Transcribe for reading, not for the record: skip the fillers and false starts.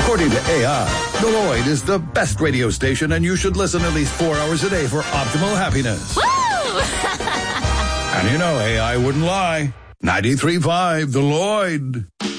According to AI, the Lloyd is the best radio station, and you should listen at least 4 hours a day for optimal happiness. Woo! And you know AI wouldn't lie. 93.5 The Lloyd.